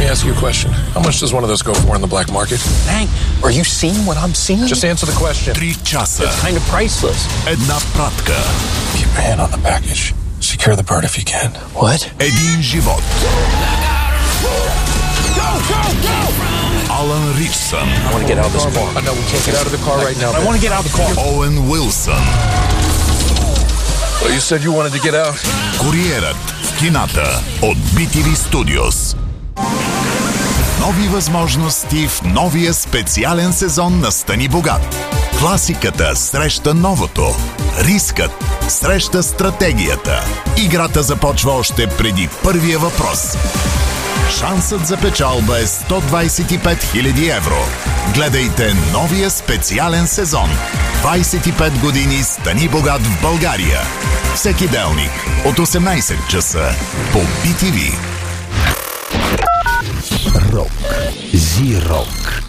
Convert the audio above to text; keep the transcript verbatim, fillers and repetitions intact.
me ask you a question. How much does one of those go for in the black market? Hank, are you seeing what I'm seeing? Just answer the question. Три часа. It's kind of priceless. Една пратка. Keep your hand on the package. Secure the bird if you can. What? Един живот. Go, go, go! Алън Ричсън. I want to get out of this car. I know we can't get out of the car right now. I want to get out of the car. Оуен Уилсън. Well, you said you wanted to get out. Куриерът в кината от би ти ви Studios. Нови възможности в новия специален сезон на Стани богат. Класиката среща новото. Рискът среща стратегията. Играта започва още преди първия въпрос. Шансът за печалба е сто двадесет и пет хиляди евро. Гледайте новия специален сезон. двадесет и пет години Стани богат в България. Всеки делник от осемнадесет часа по би ти ви. Рок. Зи-рок.